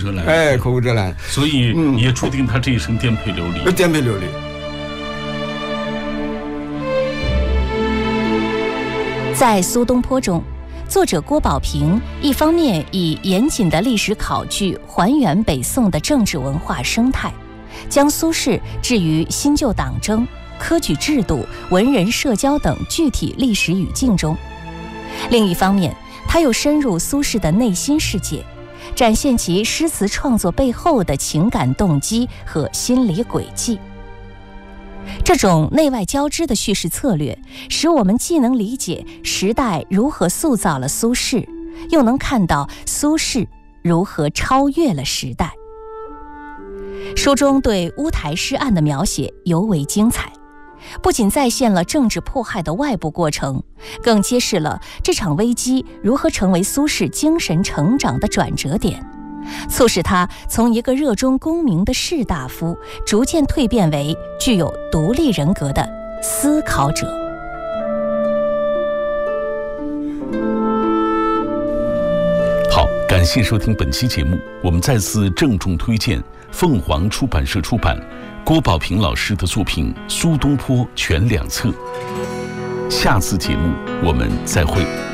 折来， 口无遮拦， 所以也注定他这一生颠沛流离。 颠沛流离。 在苏东坡中，作者郭宝平一方面以严谨的历史考据还原北宋的政治文化生态，将苏轼置于新旧党争、科举制度、文人社交等具体历史语境中；另一方面，他又深入苏轼的内心世界，展现其诗词创作背后的情感动机和心理轨迹。这种内外交织的叙事策略，使我们既能理解时代如何塑造了苏轼，又能看到苏轼如何超越了时代。书中对乌台诗案的描写尤为精彩，不仅再现了政治迫害的外部过程，更揭示了这场危机如何成为苏轼精神成长的转折点，促使他从一个热衷功名的士大夫，逐渐蜕变为具有独立人格的思考者。 好，感谢收听本期节目，我们再次郑重推荐凤凰出版社出版郭宝平老师的作品《苏东坡全两册》。下次节目我们再会。